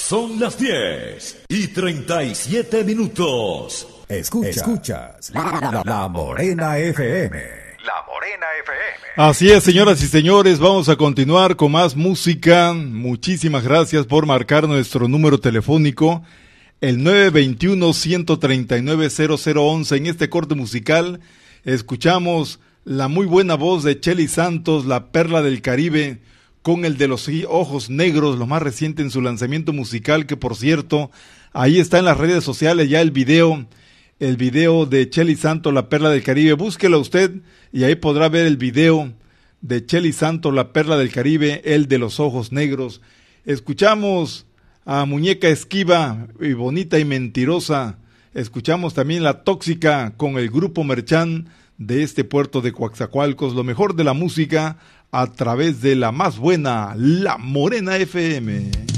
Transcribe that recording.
Son las 10:37. Escuchas la Morena FM. La Morena FM. Así es, señoras y señores, vamos a continuar con más música. Muchísimas gracias por marcar nuestro número telefónico, el 921-139-0011. En este corte musical escuchamos la muy buena voz de Chely Santos, la perla del Caribe, con el de los ojos negros, lo más reciente en su lanzamiento musical, que por cierto, ahí está en las redes sociales ya el video de Chely Santos, la perla del Caribe. Búsquelo usted y ahí podrá ver el video de Chely Santos, la perla del Caribe, el de los ojos negros. Escuchamos a Muñeca Esquiva y Bonita y Mentirosa. Escuchamos también La Tóxica con el grupo Merchán de este puerto de Coatzacoalcos. Lo mejor de la música a través de la más buena, La Morena FM.